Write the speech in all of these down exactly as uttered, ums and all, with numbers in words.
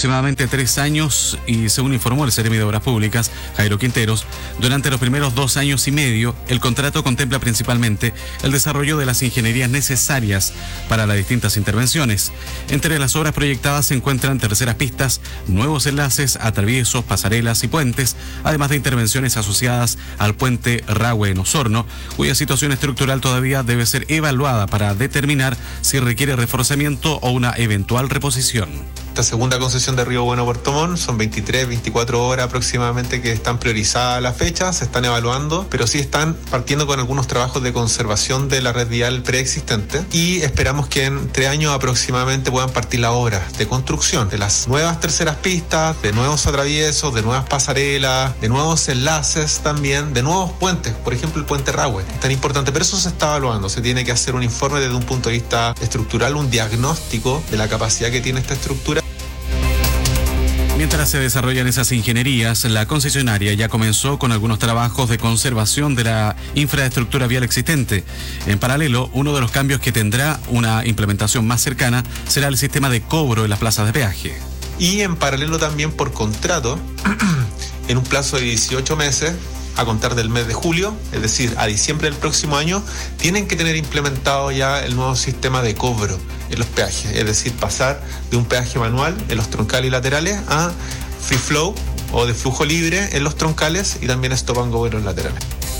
aproximadamente tres años y, según informó el Seremi de Obras Públicas, Jairo Quinteros, durante los primeros dos años y medio, el contrato contempla principalmente el desarrollo de las ingenierías necesarias para las distintas intervenciones. Entre las obras proyectadas se encuentran terceras pistas, nuevos enlaces, atraviesos, pasarelas y puentes, además de intervenciones asociadas al puente Rahue en Osorno, cuya situación estructural todavía debe ser evaluada para determinar si requiere reforzamiento o una eventual reposición. Esta segunda concesión de Río Bueno Puerto Montt son veintitrés, veinticuatro horas aproximadamente que están priorizadas las fechas, se están evaluando, pero sí están partiendo con algunos trabajos de conservación de la red vial preexistente y esperamos que en tres años aproximadamente puedan partir las obras de construcción de las nuevas terceras pistas, de nuevos atraviesos, de nuevas pasarelas, de nuevos enlaces también, de nuevos puentes, por ejemplo el puente Rahue, es tan importante, pero eso se está evaluando, se tiene que hacer un informe desde un punto de vista estructural, un diagnóstico de la capacidad que tiene esta estructura. Mientras se desarrollan esas ingenierías, la concesionaria ya comenzó con algunos trabajos de conservación de la infraestructura vial existente. En paralelo, uno de los cambios que tendrá una implementación más cercana será el sistema de cobro en las plazas de peaje. Y en paralelo también por contrato, en un plazo de dieciocho meses, a contar del mes de julio, es decir, a diciembre del próximo año, tienen que tener implementado ya el nuevo sistema de cobro en los peajes, es decir, pasar de un peaje manual en los troncales y laterales a free flow o de flujo libre en los troncales y también stop and go en los laterales.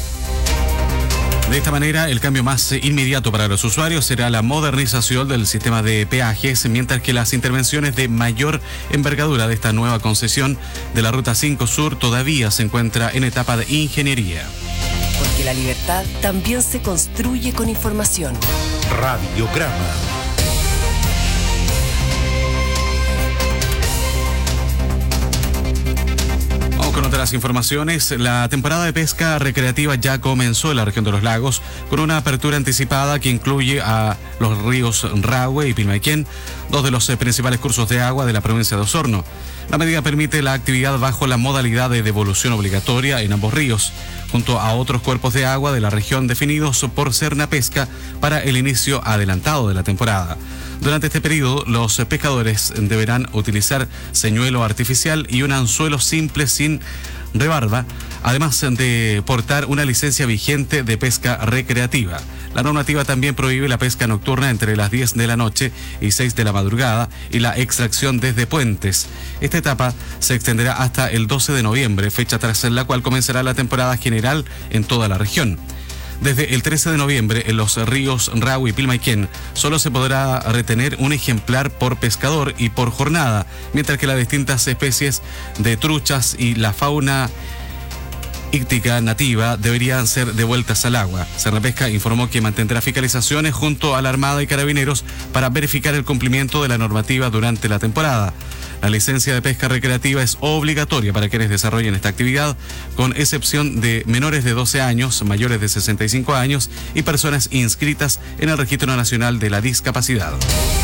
De esta manera, el cambio más inmediato para los usuarios será la modernización del sistema de peajes, mientras que las intervenciones de mayor envergadura de esta nueva concesión de la Ruta cinco Sur todavía se encuentra en etapa de ingeniería. Porque la libertad también se construye con información. Radiograma. Con otras informaciones, la temporada de pesca recreativa ya comenzó en la región de los lagos con una apertura anticipada que incluye a los ríos Rahue y Pilmaiquén, dos de los principales cursos de agua de la provincia de Osorno. La medida permite la actividad bajo la modalidad de devolución obligatoria en ambos ríos, junto a otros cuerpos de agua de la región definidos por Sernapesca para el inicio adelantado de la temporada. Durante este periodo, los pescadores deberán utilizar señuelo artificial y un anzuelo simple sin rebarba, además de portar una licencia vigente de pesca recreativa. La normativa también prohíbe la pesca nocturna entre las diez de la noche y seis de la madrugada y la extracción desde puentes. Esta etapa se extenderá hasta el doce de noviembre, fecha tras la cual comenzará la temporada general en toda la región. Desde el trece de noviembre, en los ríos Rahue y Pilmaiquén, solo se podrá retener un ejemplar por pescador y por jornada, mientras que las distintas especies de truchas y la fauna íctica nativa deberían ser devueltas al agua. Sernapesca informó que mantendrá fiscalizaciones junto a la Armada y Carabineros para verificar el cumplimiento de la normativa durante la temporada. La licencia de pesca recreativa es obligatoria para quienes desarrollen esta actividad, con excepción de menores de doce años, mayores de sesenta y cinco años y personas inscritas en el Registro Nacional de la Discapacidad.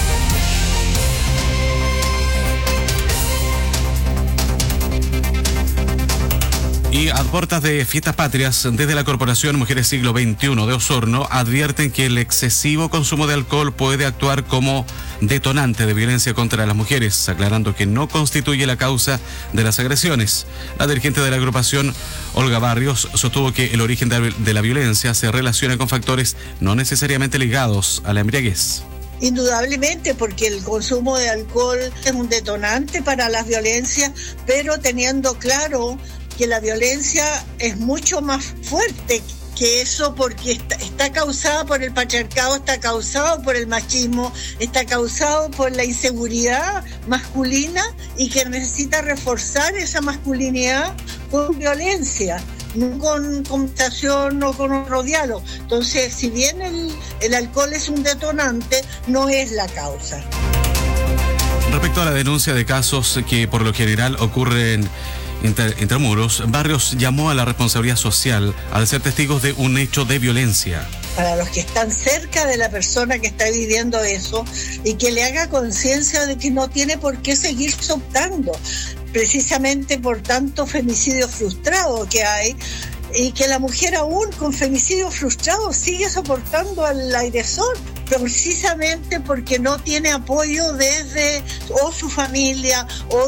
Y a puertas de fiestas patrias, desde la Corporación Mujeres Siglo veintiuno de Osorno advierten que el excesivo consumo de alcohol puede actuar como detonante de violencia contra las mujeres, aclarando que no constituye la causa de las agresiones. La dirigente de la agrupación, Olga Barrios, sostuvo que el origen de la violencia se relaciona con factores no necesariamente ligados a la embriaguez. Indudablemente, porque el consumo de alcohol es un detonante para las violencias, pero teniendo claro que la violencia es mucho más fuerte que eso, porque está, está causada por el patriarcado, está causado por el machismo, está causado por la inseguridad masculina y que necesita reforzar esa masculinidad con violencia, no con conversación o con otro diálogo. Entonces, si bien el, el alcohol es un detonante, no es la causa. Respecto a la denuncia de casos que por lo general ocurren Inter, intramuros, Barrios llamó a la responsabilidad social al ser testigos de un hecho de violencia. Para los que están cerca de la persona que está viviendo eso y que le haga conciencia de que no tiene por qué seguir soportando, precisamente por tanto femicidio frustrado que hay, y que la mujer aún con femicidio frustrado sigue soportando al agresor, precisamente porque no tiene apoyo desde o su familia o